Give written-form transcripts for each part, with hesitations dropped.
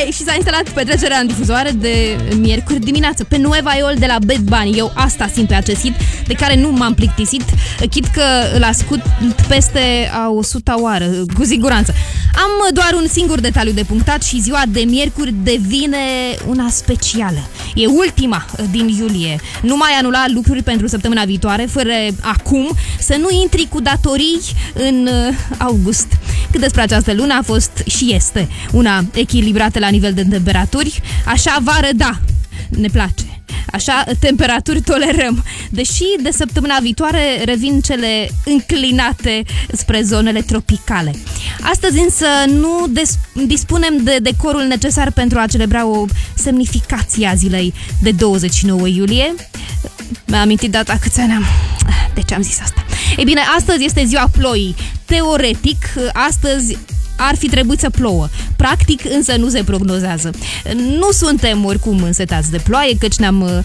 și s-a instalat petrecerea în difuzoare de miercuri dimineață pe Nueva Iol de la Bad Bunny. Eu asta simt pe acest hit, de care nu m-am plictisit, chit că îl ascult peste a 100 oară, cu siguranță. Am doar un singur detaliu de punctat și ziua de miercuri devine una specială. E ultima din iulie. Nu mai anula lucruri pentru săptămâna viitoare, fără acum să nu intri cu datorii în august. Cât despre această lună, a fost și este una echilibrată la nivel de temperaturi. Așa vară, da, ne place. Așa temperaturi tolerăm. Deși de săptămâna viitoare revin cele înclinate spre zonele tropicale. Astăzi însă nu dispunem de decorul necesar pentru a celebra o semnificație a zilei de 29 iulie. Mi-am amintit data câți ani am. De ce am zis asta? Ei bine, astăzi este ziua ploii. Teoretic, astăzi ar fi trebuit să plouă. Practic, însă, nu se prognozează. Nu suntem oricum însetați de ploaie, căci ne-am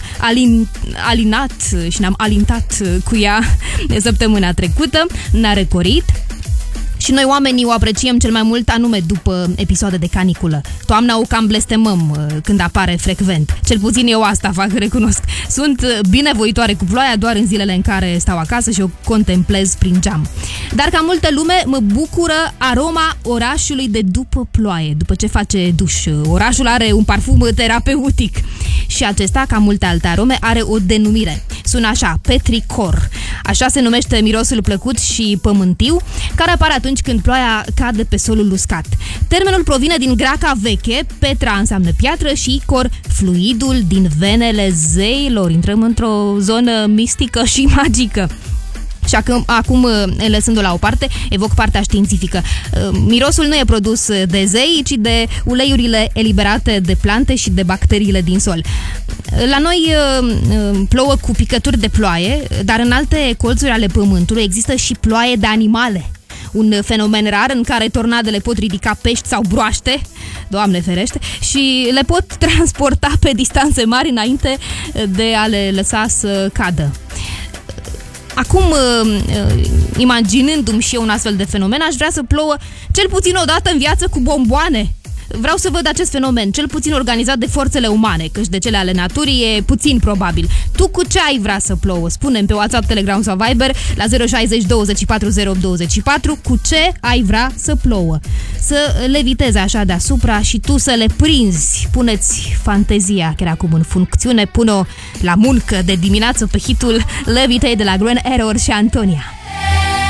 alinat și ne-am alintat cu ea săptămâna trecută. N-a recorit. Și noi oamenii o apreciem cel mai mult anume după episoade de caniculă. Toamna o cam blestemăm când apare frecvent. Cel puțin eu asta fac, recunosc. Sunt binevoitoare cu ploaia doar în zilele în care stau acasă și o contemplez prin geam. Dar ca multă lume mă bucură aroma orașului de după ploaie, după ce face duș. Orașul are un parfum terapeutic și acesta, ca multe alte arome, are o denumire. Sună așa, petricor. Așa se numește mirosul plăcut și pământiu, care apare atunci când ploaia cade pe solul uscat. Termenul provine din greaca veche, petra înseamnă piatră și cor, fluidul din venele zeilor. Intrăm într-o zonă mistică și magică. Și acum, lăsându-o la o parte, evoc partea științifică. Mirosul nu e produs de zei, ci de uleiurile eliberate de plante și de bacteriile din sol. La noi plouă cu picături de ploaie, dar în alte colțuri ale pământului există și ploaie de animale. Un fenomen rar în care tornadele pot ridica pești sau broaște, Doamne ferește, și le pot transporta pe distanțe mari înainte de a le lăsa să cadă. Acum, imaginându-mi și eu un astfel de fenomen, aș vrea să plouă cel puțin o dată în viață cu bomboane. Vreau să văd acest fenomen, cel puțin organizat de forțele umane, căci de cele ale naturii e puțin probabil. Tu cu ce ai vrea să plouă? Spune-mi pe WhatsApp, Telegram sau Viber la 060 24 08 24 cu ce ai vrea să plouă. Să le vitezi așa deasupra și tu să le prinzi. Puneți fantezia chiar acum în funcțiune, pune-o la muncă de dimineață pe hitul Levitate de la Grand Error și Antonia.